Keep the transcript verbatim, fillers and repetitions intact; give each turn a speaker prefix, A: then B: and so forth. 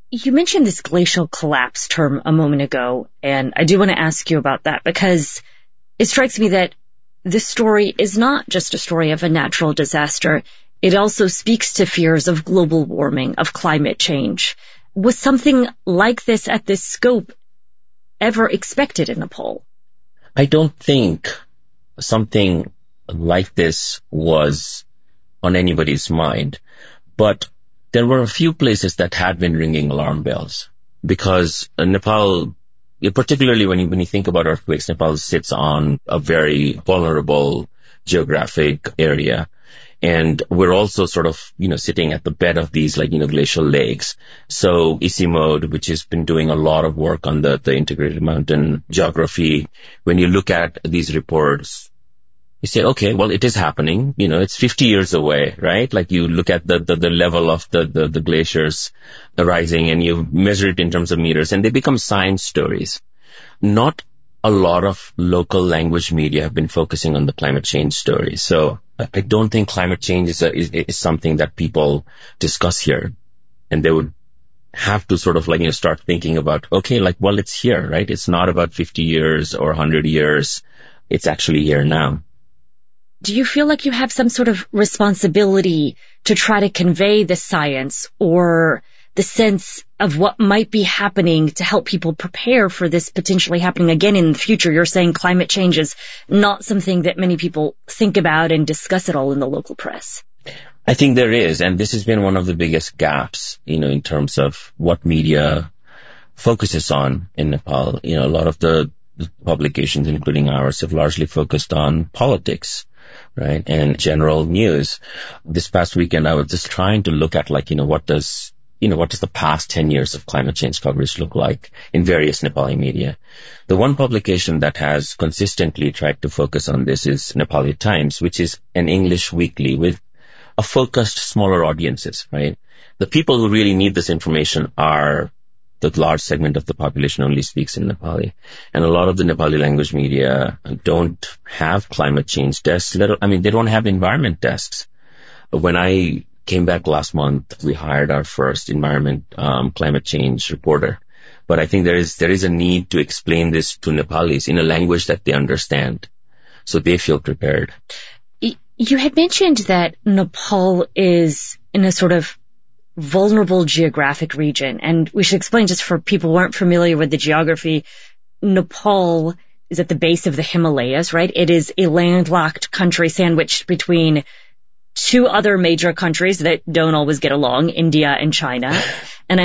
A: You mentioned this glacial collapse term a moment ago, and I do want to ask you about that because it strikes me that this story is not just a story of a natural disaster. It also speaks to fears of global warming, of climate change. Was something like this at this scope ever expected in Nepal?
B: I don't think something like this was on anybody's mind, but there were a few places that had been ringing alarm bells because Nepal, particularly when you, when you think about earthquakes, Nepal sits on a very vulnerable geographic area. And we're also sort of, you know, sitting at the bed of these, like, you know, glacial lakes. So ICIMOD, which has been doing a lot of work on the, the integrated mountain geography, when you look at these reports, you say, okay, well, it is happening. You know, it's fifty years away, right? Like you look at the, the, the level of the, the, the glaciers rising and you measure it in terms of meters and they become science stories. Not a lot of local language media have been focusing on the climate change story. So I don't think climate change is, a, is, is something that people discuss here. And they would have to sort of like, you know, start thinking about, okay, like, well, it's here, right? It's not about fifty years or one hundred years. It's actually here now.
A: Do you feel like you have some sort of responsibility to try to convey the science or the sense of what might be happening to help people prepare for this potentially happening again in the future? You're saying climate change is not something that many people think about and discuss at all in the local press.
B: I think there is, and this has been one of the biggest gaps, you know, in terms of what media focuses on in Nepal. You know, a lot of the publications, including ours, have largely focused on politics, right, and general news. This past weekend, I was just trying to look at, like, you know, what does you know, what does the past ten years of climate change coverage look like in various Nepali media? The one publication that has consistently tried to focus on this is Nepali Times, which is an English weekly with a focused smaller audiences, right? The people who really need this information are the large segment of the population only speaks in Nepali. And a lot of the Nepali language media don't have climate change desks. I mean, they don't have environment desks. When I came back last month, we hired our first environment um, climate change reporter. But I think there is there is a need to explain this to Nepalis in a language that they understand, so they feel prepared.
A: You had mentioned that Nepal is in a sort of vulnerable geographic region, and we should explain just for people who aren't familiar with the geography. Nepal is at the base of the Himalayas, right? It is a landlocked country sandwiched between two other major countries that don't always get along, India and China. And I'm